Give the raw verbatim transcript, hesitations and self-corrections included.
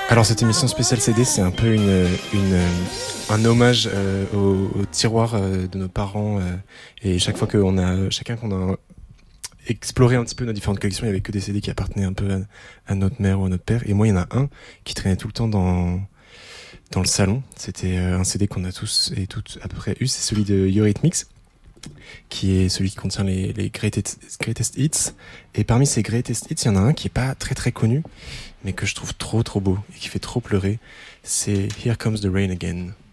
Alors cette émission spéciale C D, c'est un peu une, une un hommage euh, au, au tiroir euh, de nos parents euh, et chaque fois qu'on a chacun qu'on a exploré un petit peu nos différentes collections, il y avait que des C D qui appartenaient un peu à, à notre mère ou à notre père. Et moi, il y en a un qui traînait tout le temps dans dans le salon. C'était euh, un C D qu'on a tous et toutes à peu près eu. C'est celui de Eurythmics, qui est celui qui contient les, les greatest, greatest hits. Et parmi ces greatest hits, il y en a un qui est pas très très connu, mais que je trouve trop trop beau et qui fait trop pleurer. C'est Here Comes the Rain Again.